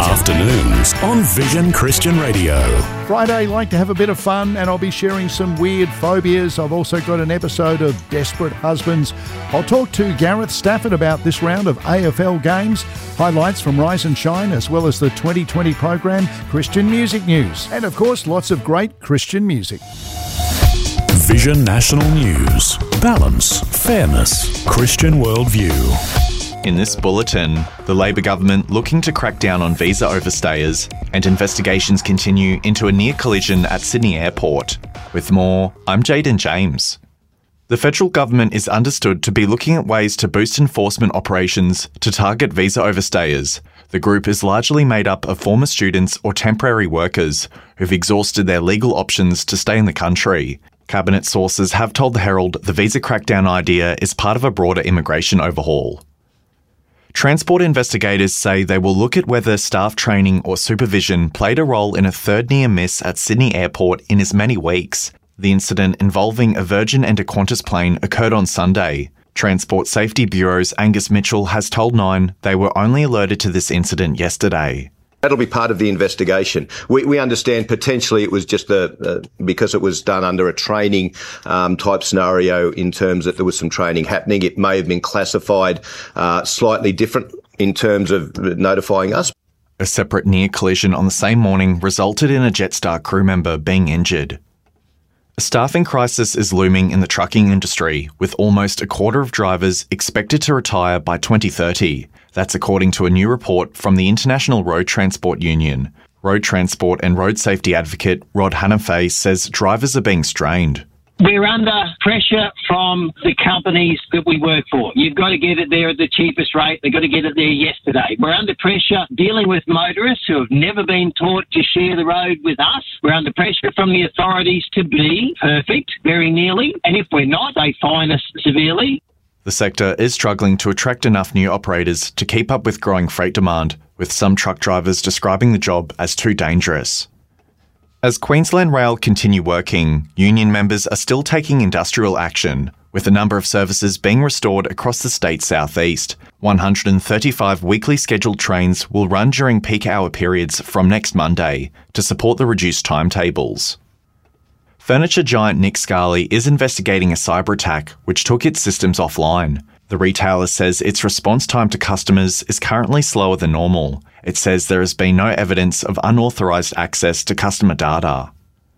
Afternoons on Vision Christian Radio. Friday, like to have a bit of fun, and I'll be sharing some weird phobias. I've also got an episode of Desperate Husbands. I'll talk to Gareth Stafford about this round of AFL games, highlights from Rise and Shine, as well as the 2020 program, Christian Music News, and of course, lots of great Christian music. Vision National News. Balance, fairness, Christian worldview. In this bulletin, the Labor government looking to crack down on visa overstayers, and investigations continue into a near collision at Sydney Airport. With more, I'm Jaden James. The federal government is understood to be looking at ways to boost enforcement operations to target visa overstayers. The group is largely made up of former students or temporary workers who've exhausted their legal options to stay in the country. Cabinet sources have told the Herald the visa crackdown idea is part of a broader immigration overhaul. Transport investigators say they will look at whether staff training or supervision played a role in a third near miss at Sydney Airport in as many weeks. The incident involving a Virgin and a Qantas plane occurred on Sunday. Transport Safety Bureau's Angus Mitchell has told Nine they were only alerted to this incident yesterday. That'll be part of the investigation. We understand potentially it was just because it was done under a training type scenario in terms that there was some training happening. It may have been classified slightly different in terms of notifying us. A separate near collision on the same morning resulted in a Jetstar crew member being injured. A staffing crisis is looming in the trucking industry, with almost a quarter of drivers expected to retire by 2030. That's according to a new report from the International Road Transport Union. Road transport and road safety advocate Rod Hanafay says drivers are being strained. We're under pressure from the companies that we work for. You've got to get it there at the cheapest rate. They've got to get it there yesterday. We're under pressure dealing with motorists who have never been taught to share the road with us. We're under pressure from the authorities to be perfect, very nearly. And if we're not, they fine us severely. The sector is struggling to attract enough new operators to keep up with growing freight demand, with some truck drivers describing the job as too dangerous. As Queensland Rail continue working, union members are still taking industrial action, with a number of services being restored across the state's southeast. 135 weekly scheduled trains will run during peak hour periods from next Monday to support the reduced timetables. Furniture giant Nick Scali is investigating a cyber attack which took its systems offline. The retailer says its response time to customers is currently slower than normal. It says there has been no evidence of unauthorised access to customer data.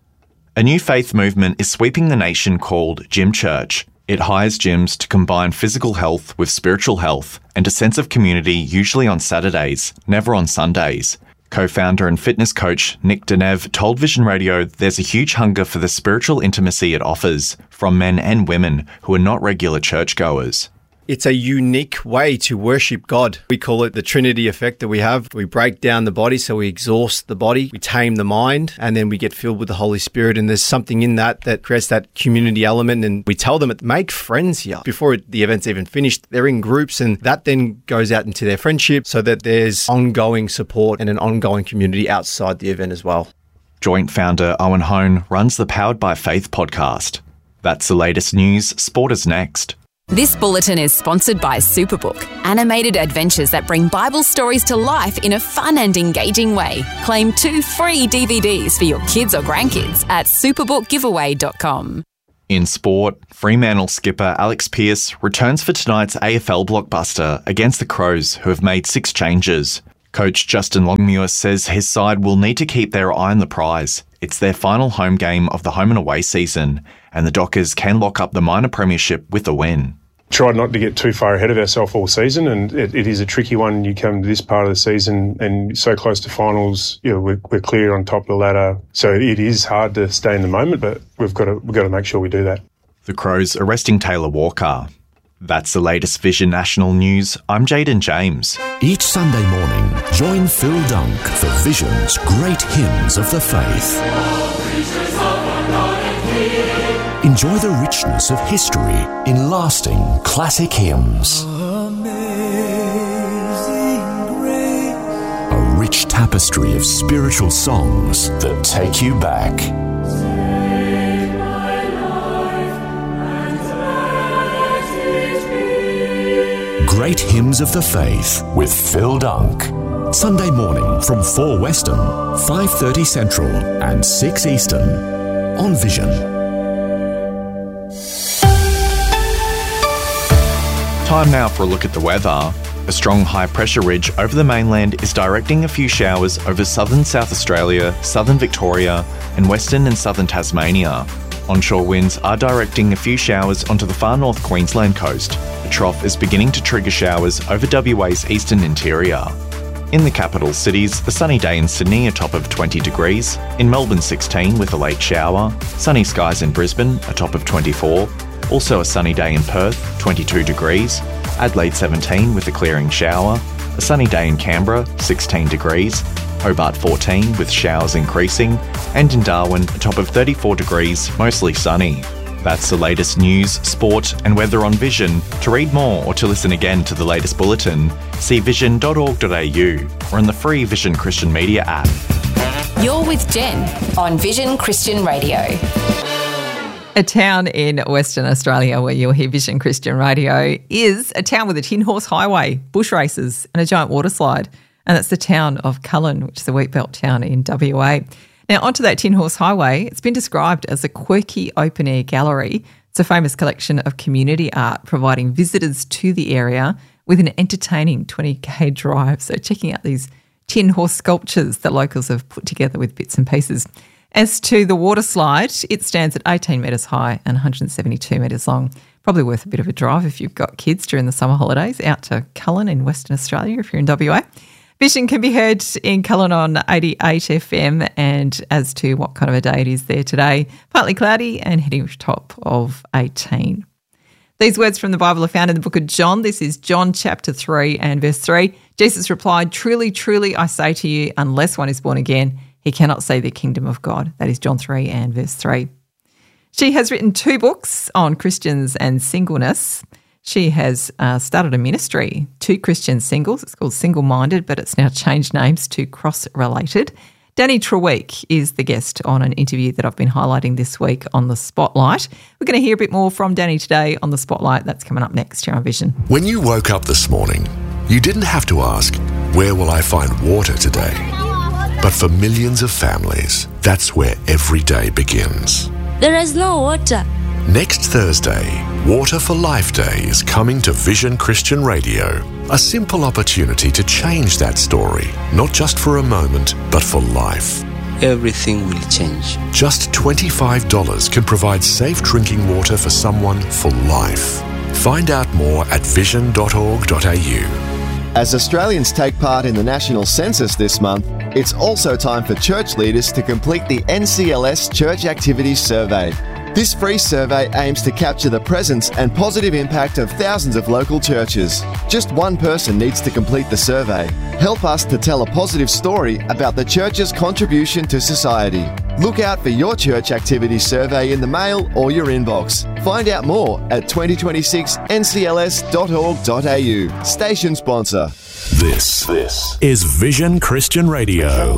A new faith movement is sweeping the nation called Gym Church. It hires gyms to combine physical health with spiritual health and a sense of community, usually on Saturdays, never on Sundays. Co-founder and fitness coach Nick Denev told Vision Radio there's a huge hunger for the spiritual intimacy it offers from men and women who are not regular churchgoers. It's a unique way to worship God. We call it the Trinity effect that we have. We break down the body, so we exhaust the body, we tame the mind, and then we get filled with the Holy Spirit. And there's something in that creates that community element. And we tell them, make friends here. Before the event's even finished, they're in groups, and that then goes out into their friendship so that there's ongoing support and an ongoing community outside the event as well. Joint founder Owen Hone runs the Powered by Faith podcast. That's the latest news. Sport is next. This bulletin is sponsored by Superbook, animated adventures that bring Bible stories to life in a fun and engaging way. Claim 2 free DVDs for your kids or grandkids at superbookgiveaway.com. In sport, Fremantle skipper Alex Pearce returns for tonight's AFL blockbuster against the Crows, who have made 6 changes. Coach Justin Longmuir says his side will need to keep their eye on the prize. It's their final home game of the home and away season, and the Dockers can lock up the minor premiership with a win. Tried not to get too far ahead of ourselves all season, and it is a tricky one. You come to this part of the season and so close to finals, we're clear on top of the ladder. So it is hard to stay in the moment, but we've got to make sure we do that. The Crows arresting Taylor Walker. That's the latest Vision National News. I'm Jaden James. Each Sunday morning, join Phil Dunk for Vision's Great Hymns of the Faith. Enjoy the richness of history in lasting classic hymns. A rich tapestry of spiritual songs that take you back. Great Hymns of the Faith with Phil Dunk. Sunday morning from 4 Western, 5:30 Central and 6 Eastern on Vision. Time now for a look at the weather. A strong high-pressure ridge over the mainland is directing a few showers over southern South Australia, southern Victoria and western and southern Tasmania. Onshore winds are directing a few showers onto the far north Queensland coast. A trough is beginning to trigger showers over WA's eastern interior. In the capital cities, a sunny day in Sydney, a top of 20 degrees. In Melbourne, 16 with a late shower. Sunny skies in Brisbane, a top of 24. Also a sunny day in Perth, 22 degrees. Adelaide, 17 with a clearing shower. A sunny day in Canberra, 16 degrees. Hobart, 14 with showers increasing. And in Darwin, a top of 34 degrees, mostly sunny. That's the latest news, sport and weather on Vision. To read more or to listen again to the latest bulletin, see vision.org.au or in the free Vision Christian Media app. You're with Jen on Vision Christian Radio. A town in Western Australia where you'll hear Vision Christian Radio is a town with a tin horse highway, bush races and a giant water slide. And that's the town of Cullen, which is a wheatbelt town in WA. Now, onto that Tin Horse Highway, it's been described as a quirky open-air gallery. It's a famous collection of community art providing visitors to the area with an entertaining 20k drive. So checking out these tin horse sculptures that locals have put together with bits and pieces. As to the water slide, it stands at 18 metres high and 172 metres long. Probably worth a bit of a drive if you've got kids during the summer holidays out to Cullen in Western Australia if you're in WA. Vision can be heard in Cullen on 88 FM, and as to what kind of a day it is there today, partly cloudy and hitting a top of 18. These words from the Bible are found in the book of John. This is John chapter 3 and verse 3. Jesus replied, "Truly, truly, I say to you, unless one is born again, he cannot see the kingdom of God." That is John 3 and verse 3. She has written 2 books on Christians and singleness. She has started a ministry to Christian singles. It's called Single Minded, but it's now changed names to Cross Related. Danny Treweek is the guest on an interview that I've been highlighting this week on The Spotlight. We're going to hear a bit more from Danny today on The Spotlight. That's coming up next here on Vision. When you woke up this morning, you didn't have to ask, where will I find water today? But for millions of families, that's where every day begins. There is no water. Next Thursday, Water for Life Day is coming to Vision Christian Radio. A simple opportunity to change that story, not just for a moment, but for life. Everything will change. Just $25 can provide safe drinking water for someone for life. Find out more at vision.org.au. As Australians take part in the national census this month, it's also time for church leaders to complete the NCLS Church Activities Survey. This free survey aims to capture the presence and positive impact of thousands of local churches. Just one person needs to complete the survey. Help us to tell a positive story about the church's contribution to society. Look out for your church activity survey in the mail or your inbox. Find out more at 2026ncls.org.au. Station sponsor. This is Vision Christian Radio.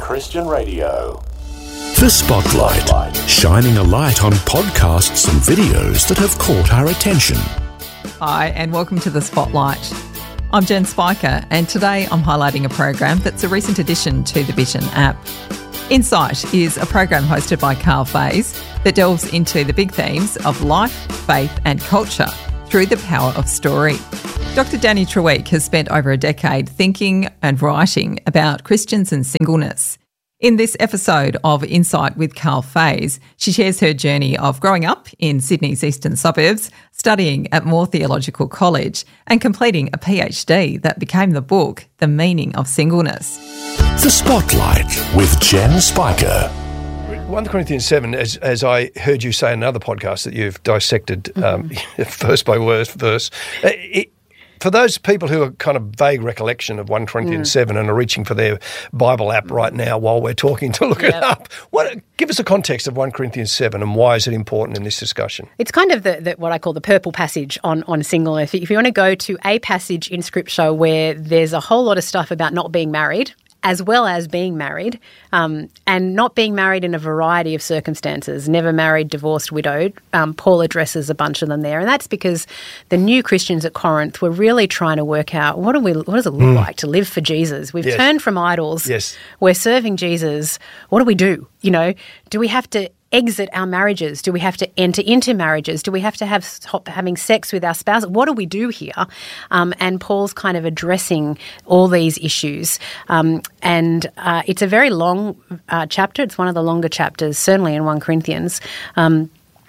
The Spotlight, shining a light on podcasts and videos that have caught our attention. Hi, and welcome to The Spotlight. I'm Jen Spiker, and today I'm highlighting a program that's a recent addition to the Vision app. Insight is a program hosted by Carl Faze that delves into the big themes of life, faith and culture through the power of story. Dr. Danny Treweek has spent over a decade thinking and writing about Christians and singleness. In this episode of Insight with Carl Faze, she shares her journey of growing up in Sydney's eastern suburbs, studying at Moore Theological College and completing a PhD that became the book, The Meaning of Singleness. The Spotlight with Jen Spiker. 1 Corinthians 7, as I heard you say in another podcast that you've dissected verse by verse, for those people who are kind of vague recollection of 1 Corinthians 7 and are reaching for their Bible app right now while we're talking to look it up, give us a context of 1 Corinthians 7 and why is it important in this discussion? It's kind of the what I call the purple passage on singleness. If you want to go to a passage in Scripture where there's a whole lot of stuff about not being married, as well as being married, and not being married in a variety of circumstances, never married, divorced, widowed. Paul addresses a bunch of them there. And that's because the new Christians at Corinth were really trying to work out what does it look like to live for Jesus? We've turned from idols. Yes. We're serving Jesus. What do we do? Do we have to exit our marriages? Do we have to enter into marriages? Do we have to stop having sex with our spouse? What do we do here? And Paul's kind of addressing all these issues. And it's a very long chapter. It's one of the longer chapters, certainly in 1 Corinthians. And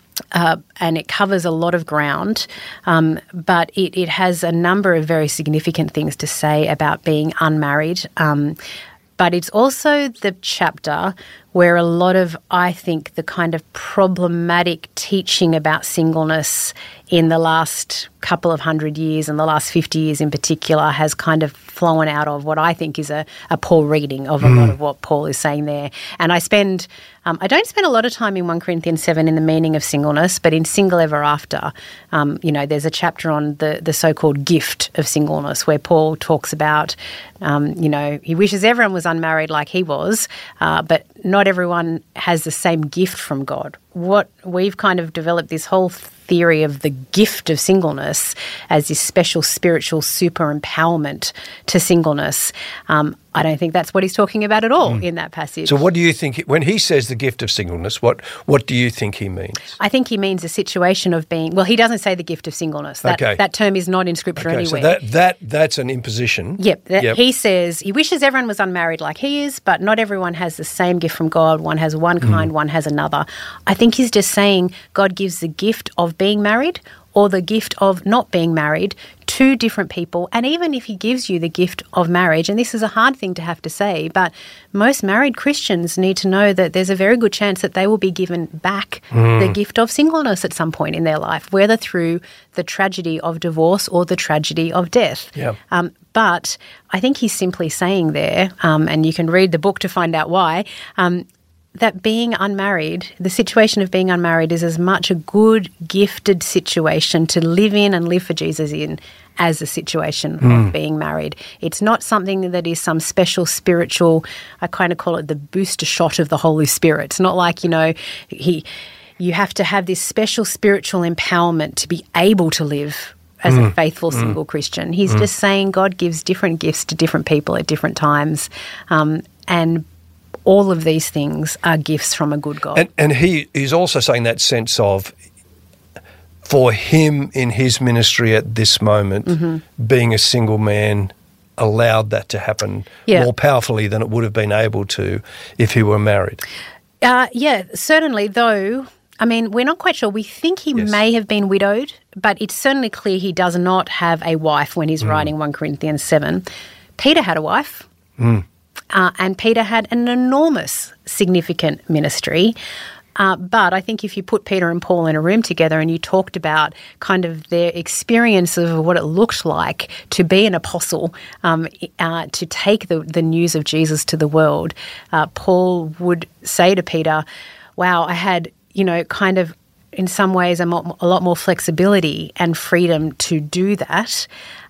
it covers a lot of ground, but it has a number of very significant things to say about being unmarried. But it's also the chapter where a lot of, I think, the kind of problematic teaching about singleness in the last couple of 100 years and the last 50 years in particular has kind of flown out of what I think is a poor reading of a lot of what Paul is saying there. And I don't spend a lot of time in 1 Corinthians 7 in the meaning of singleness, but in Single Ever After, there's a chapter on the so-called gift of singleness where Paul talks about, he wishes everyone was unmarried like he was, but not everyone has the same gift from God. What we've kind of developed this whole theory of the gift of singleness as this special spiritual super empowerment to singleness. I don't think that's what he's talking about at all in that passage. So what do you think, when he says the gift of singleness, what do you think he means? I think he means a situation of being, well, he doesn't say the gift of singleness. That term is not in Scripture anywhere. So that's an imposition. Yep. He says he wishes everyone was unmarried like he is, but not everyone has the same gift from God. One has one kind, one has another. I think he's just saying God gives the gift of being married or the gift of not being married to different people. And even if he gives you the gift of marriage, and this is a hard thing to have to say, but most married Christians need to know that there's a very good chance that they will be given back the gift of singleness at some point in their life, whether through the tragedy of divorce or the tragedy of death. Yeah. But I think he's simply saying there, and you can read the book to find out why, that being unmarried, the situation of being unmarried is as much a good, gifted situation to live in and live for Jesus in as a situation of being married. It's not something that is some special spiritual, I kind of call it the booster shot of the Holy Spirit. It's not like, you have to have this special spiritual empowerment to be able to live as a faithful single Christian. He's just saying God gives different gifts to different people at different times, and all of these things are gifts from a good God. And he's also saying that sense of, for him in his ministry at this moment, being a single man allowed that to happen more powerfully than it would have been able to if he were married. Certainly, though, I mean, we're not quite sure. We think he may have been widowed, but it's certainly clear he does not have a wife when he's writing 1 Corinthians 7. Peter had a wife. And Peter had an enormous, significant ministry. But I think if you put Peter and Paul in a room together and you talked about kind of their experience of what it looked like to be an apostle, to take the news of Jesus to the world, Paul would say to Peter, wow, I had, kind of in some ways a lot more flexibility and freedom to do that.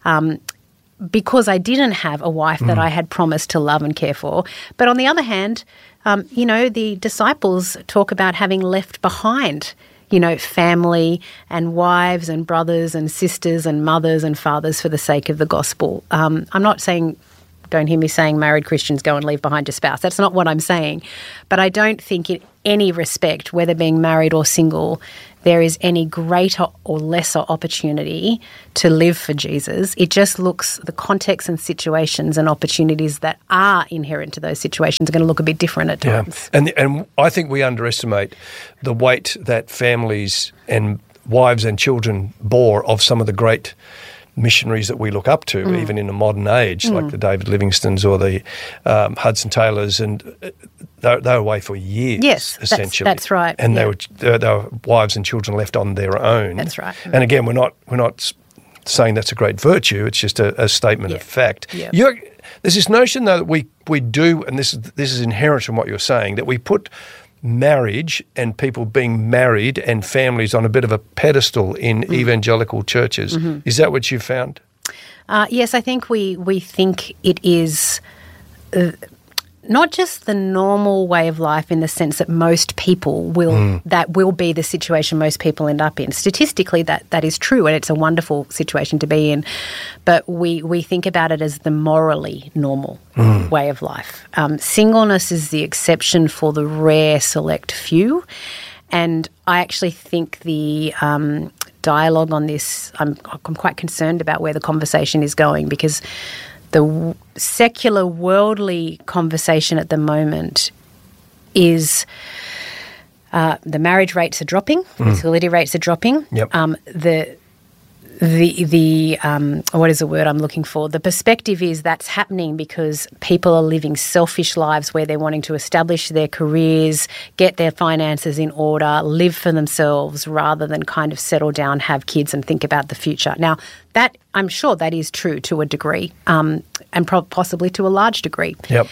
Because I didn't have a wife that I had promised to love and care for. But on the other hand, the disciples talk about having left behind, family and wives and brothers and sisters and mothers and fathers for the sake of the gospel. I'm not saying, don't hear me saying married Christians go and leave behind your spouse. That's not what I'm saying. But I don't think in any respect, whether being married or single, there is any greater or lesser opportunity to live for Jesus. It just looks, the context and situations and opportunities that are inherent to those situations are going to look a bit different at times. And I think we underestimate the weight that families and wives and children bore of some of the great missionaries that we look up to, even in a modern age, like the David Livingstones or the Hudson Taylors, and they were away for years, essentially. That's right. And they were wives and children left on their own. That's right. And again, we're not saying that's a great virtue. It's just a statement of fact. Yeah. There's this notion, though, that we do, and this is inherent in what you're saying, that we put marriage and people being married and families on a bit of a pedestal in evangelical churches. Is that what you found? Yes, I think we think it is not just the normal way of life in the sense that most people will, that will be the situation most people end up in. Statistically, that is true, and it's a wonderful situation to be in. But we think about it as the morally normal way of life. Singleness is the exception for the rare select few. And I actually think the dialogue on this, I'm quite concerned about where the conversation is going, because the secular, worldly conversation at the moment is the marriage rates are dropping, fertility rates are dropping. Yep. The what is the word I'm looking for? The perspective is that's happening because people are living selfish lives where they're wanting to establish their careers, get their finances in order, live for themselves rather than kind of settle down, have kids and think about the future. Now, that I'm sure that is true to a degree, and possibly to a large degree. Yep.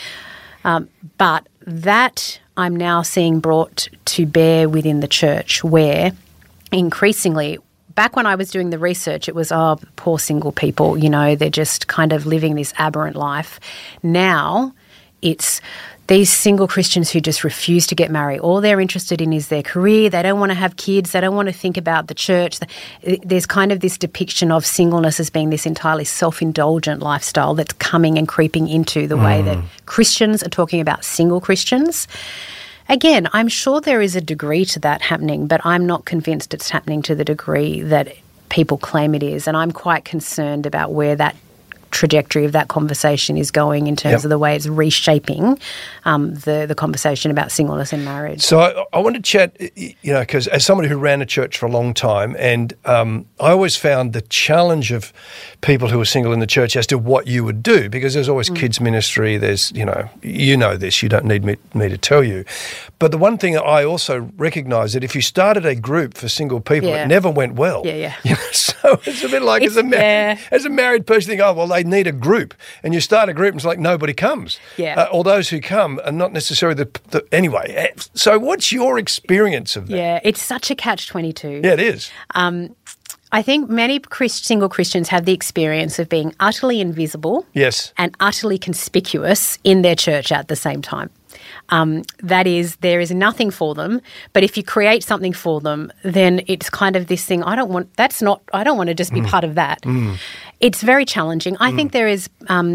But that I'm now seeing brought to bear within the church, where increasingly, back when I was doing the research, it was, oh, poor single people, you know, they're just kind of living this aberrant life. Now it's these single Christians who just refuse to get married. All they're interested in is their career. They don't want to have kids. They don't want to think about the church. There's kind of this depiction of singleness as being this entirely self-indulgent lifestyle that's coming and creeping into the way that Christians are talking about single Christians. Again, I'm sure there is a degree to that happening, but I'm not convinced it's happening to the degree that people claim it is. And I'm quite concerned about where that trajectory of that conversation is going in terms of the way it's reshaping the conversation about singleness and marriage. So I want to chat, you know, because as somebody who ran a church for a long time, and I always found the challenge of people who are single in the church as to what you would do, because there's always kids ministry, there's, you know this, you don't need me to tell you. But the one thing I also recognise that if you started a group for single people, it never went well. Yeah. You know, so it's a bit like as a married person, you think, oh, well, they need a group, and you start a group and it's like nobody comes. Or those who come are not necessarily anyway. So what's your experience of that? Yeah, it's such a catch-22. Yeah, it is. I think many single Christians have the experience of being utterly invisible and utterly conspicuous in their church at the same time. That is, there is nothing for them, but if you create something for them, then it's kind of this thing, I don't want to just be part of that. It's very challenging. I think there is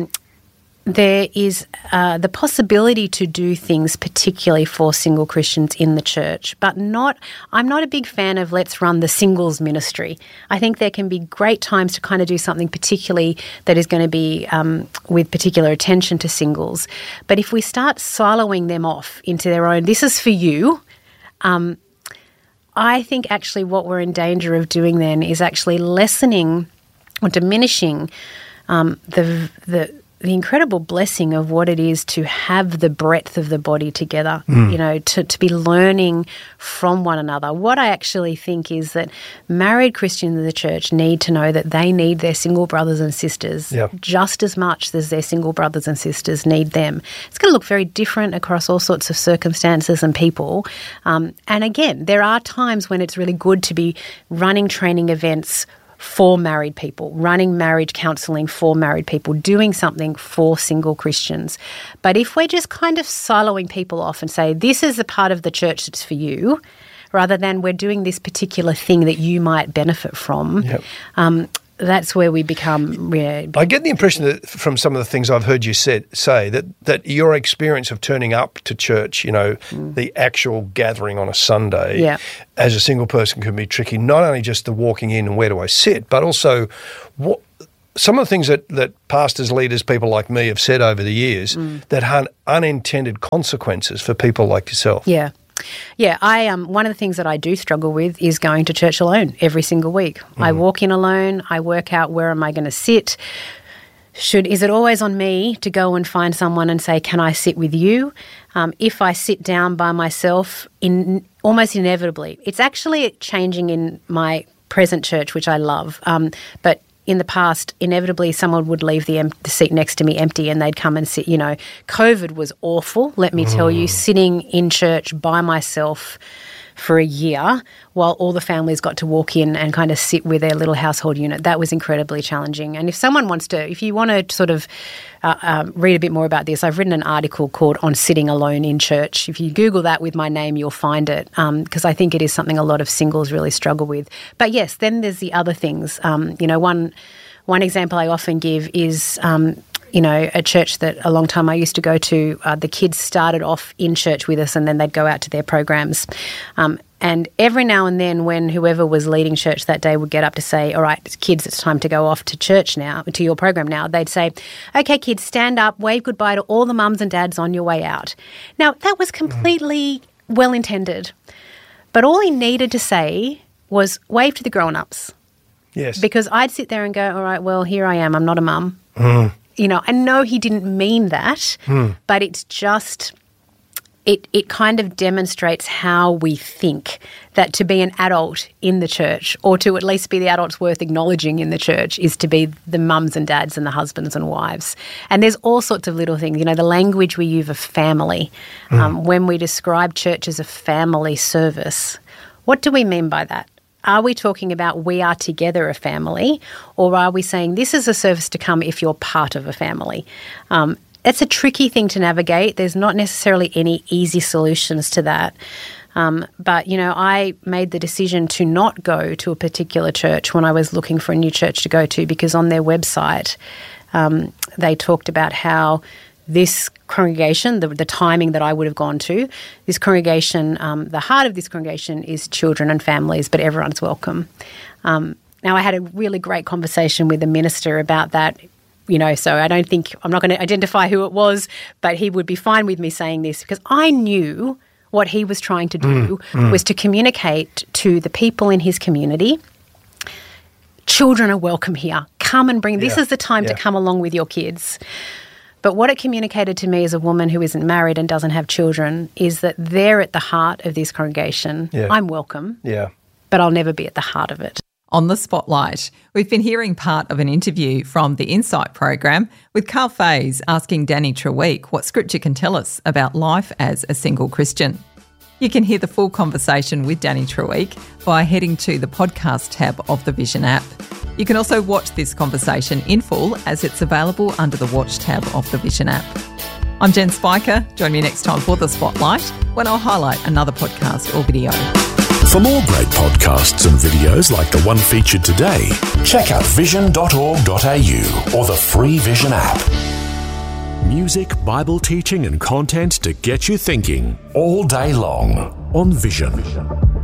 the possibility to do things particularly for single Christians in the church, but I'm not a big fan of let's run the singles ministry. I think there can be great times to kind of do something particularly that is going to be with particular attention to singles. But if we start siloing them off into their own, this is for you, I think actually what we're in danger of doing then is actually lessening or diminishing the incredible blessing of what it is to have the breadth of the body together, you know, to be learning from one another. What I actually think is that married Christians in the church need to know that they need their single brothers and sisters just as much as their single brothers and sisters need them. It's going to look very different across all sorts of circumstances and people. And again, there are times when it's really good to be running training events for married people, running marriage counselling for married people, doing something for single Christians. But if we're just kind of siloing people off and say, this is the part of the church that's for you, rather than we're doing this particular thing that you might benefit from, that's where we become... I get the impression that from some of the things I've heard you say that your experience of turning up to church, you know, the actual gathering on a Sunday as a single person can be tricky, not only just the walking in and where do I sit, but also what some of the things that pastors, leaders, people like me have said over the years that had unintended consequences for people like yourself. Yeah, one of the things that I do struggle with is going to church alone every single week. I walk in alone, I work out where am I going to sit. Is it always on me to go and find someone and say, can I sit with you? If I sit down by myself, almost inevitably, it's actually changing in my present church, which I love, but in the past, inevitably someone would leave the seat next to me empty and they'd come and sit. You know, COVID was awful, let me tell you. Sitting in church by myself for a year while all the families got to walk in and kind of sit with their little household unit. That was incredibly challenging. And if you want to sort of read a bit more about this, I've written an article called On Sitting Alone in Church. If you Google that with my name, you'll find it, because I think it is something a lot of singles really struggle with. But yes, then there's the other things. One example I often give is a church that a long time I used to go to, the kids started off in church with us and then they'd go out to their programs. And every now and then when whoever was leading church that day would get up to say, all right, kids, it's time to go off to church now, to your program now, they'd say, okay, kids, stand up, wave goodbye to all the mums and dads on your way out. Now, that was completely well-intended. But all he needed to say was wave to the grown-ups. Yes. Because I'd sit there and go, all right, well, here I am, I'm not a mum. And no, he didn't mean that, but it's just, it kind of demonstrates how we think that to be an adult in the church, or to at least be the adults worth acknowledging in the church, is to be the mums and dads and the husbands and wives. And there's all sorts of little things, the language we use of family. When we describe church as a family service, what do we mean by that? Are we talking about we are together a family, or are we saying this is a service to come if you're part of a family? It's a tricky thing to navigate. There's not necessarily any easy solutions to that. But I made the decision to not go to a particular church when I was looking for a new church to go to, because on their website they talked about how this congregation, the timing that I would have gone to, this congregation, the heart of this congregation is children and families, but everyone's welcome. Now, I had a really great conversation with the minister about that, so I'm not going to identify who it was, but he would be fine with me saying this, because I knew what he was trying to do was to communicate to the people in his community, children are welcome here. Come and this is the time to come along with your kids. But what it communicated to me as a woman who isn't married and doesn't have children is that they're at the heart of this congregation. Yeah. I'm welcome, but I'll never be at the heart of it. On the Spotlight, we've been hearing part of an interview from the Insight program with Carl Faze asking Danny Treweek what Scripture can tell us about life as a single Christian. You can hear the full conversation with Danny Treweek by heading to the podcast tab of the Vision app. You can also watch this conversation in full as it's available under the Watch tab of the Vision app. I'm Jen Spiker. Join me next time for The Spotlight when I'll highlight another podcast or video. For more great podcasts and videos like the one featured today, check out vision.org.au or the free Vision app. Music, Bible teaching and content to get you thinking all day long on Vision.